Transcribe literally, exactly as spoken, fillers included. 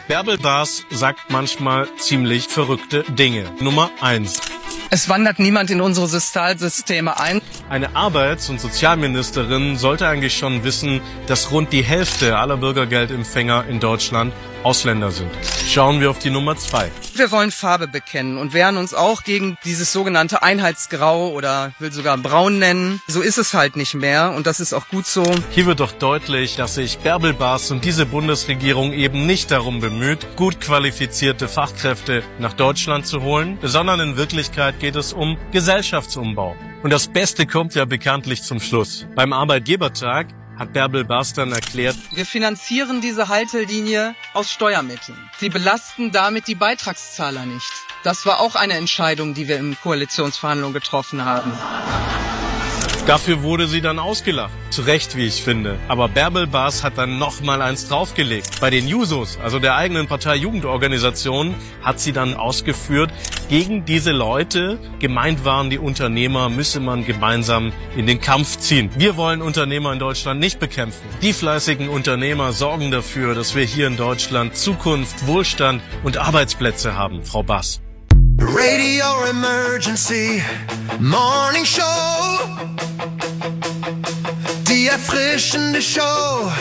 Bärbel Baas sagt manchmal ziemlich verrückte Dinge. Nummer eins. Es wandert niemand in unsere Sozialsysteme ein. Eine Arbeits- und Sozialministerin sollte eigentlich schon wissen, dass rund die Hälfte aller Bürgergeldempfänger in Deutschland Ausländer sind. Schauen wir auf die Nummer zwei. Wir wollen Farbe bekennen und wehren uns auch gegen dieses sogenannte Einheitsgrau oder will sogar Braun nennen. So ist es halt nicht mehr und das ist auch gut so. Hier wird doch deutlich, dass sich Bärbel Baas und diese Bundesregierung eben nicht darum bemüht, gut qualifizierte Fachkräfte nach Deutschland zu holen, sondern in Wirklichkeit geht es um Gesellschaftsumbau. Und das Beste kommt ja bekanntlich zum Schluss. Beim Arbeitgebertag hat Bärbel Baas dann erklärt: Wir finanzieren diese Haltelinie aus Steuermitteln. Sie belasten damit die Beitragszahler nicht. Das war auch eine Entscheidung, die wir in Koalitionsverhandlungen getroffen haben. Dafür wurde sie dann ausgelacht. Zu Recht, wie ich finde. Aber Bärbel Baas hat dann noch mal eins draufgelegt. Bei den Jusos, also der eigenen Partei Jugendorganisation, hat sie dann ausgeführt, gegen diese Leute, gemeint waren die Unternehmer, müsse man gemeinsam in den Kampf ziehen. Wir wollen Unternehmer in Deutschland nicht bekämpfen. Die fleißigen Unternehmer sorgen dafür, dass wir hier in Deutschland Zukunft, Wohlstand und Arbeitsplätze haben, Frau Baas. Radio Emergency Morning Show, die erfrischende Show.